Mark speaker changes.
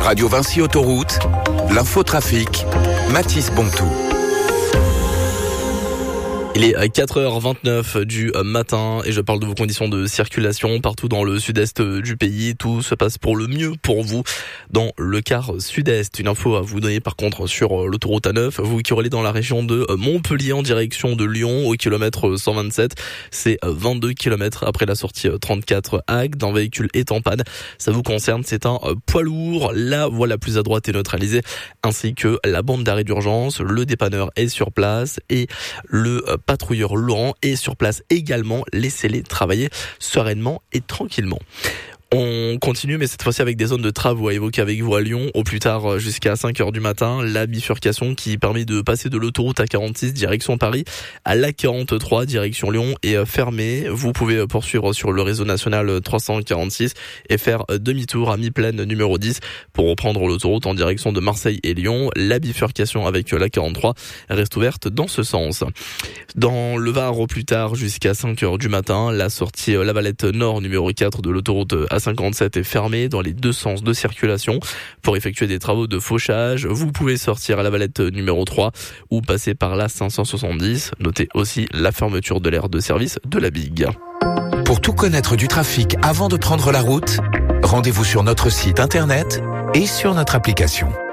Speaker 1: Radio Vinci Autoroute, l'infotrafic, Mathis Bontou.
Speaker 2: Il est 4h29 du matin et je parle de vos conditions de circulation partout dans le sud-est du pays. Tout se passe pour le mieux pour vous dans le quart sud-est. Une info à vous donner par contre sur l'autoroute A9. Vous qui roulez dans la région de Montpellier en direction de Lyon au kilomètre 127. C'est 22 km après la sortie 34 Agde. Un véhicule est en panne. Ça vous concerne, c'est un poids lourd. La voie la plus à droite est neutralisée ainsi que la bande d'arrêt d'urgence. Le dépanneur est sur place et le patrouilleur Laurent est sur place également. Laissez-les travailler sereinement et tranquillement. On continue, mais cette fois-ci avec des zones de travaux à évoquer avec vous à Lyon, au plus tard jusqu'à 5h du matin. La bifurcation qui permet de passer de l'autoroute A46 direction Paris à l'A43 direction Lyon est fermée. Vous pouvez poursuivre sur le réseau national 346 et faire demi-tour à mi-plaine numéro 10 pour reprendre l'autoroute en direction de Marseille et Lyon. La bifurcation avec l'A43 reste ouverte dans ce sens. Dans le Var, au plus tard jusqu'à 5h du matin, la sortie Lavalette Nord numéro 4 de l'autoroute A57 est fermée dans les deux sens de circulation pour effectuer des travaux de fauchage. Vous pouvez sortir à Lavalette numéro 3 ou passer par la 570. Notez aussi la fermeture de l'aire de service de la Big.
Speaker 1: Pour tout connaître du trafic avant de prendre la route, rendez-vous sur notre site internet et sur notre application.